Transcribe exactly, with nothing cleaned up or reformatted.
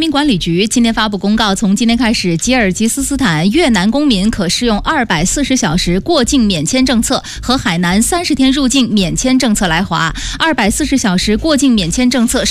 民管理局今天发布公告，从今天开始，吉尔吉斯斯坦越南公民可适用二百四十小时过境免签政策和海南三十天入境免签政策来华。二百四十小时过境免签政策